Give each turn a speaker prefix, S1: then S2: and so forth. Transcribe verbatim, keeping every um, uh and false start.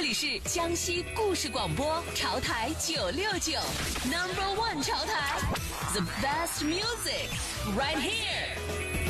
S1: 这里是江西故事广播潮台九六九 Number One 潮台 The best music right here。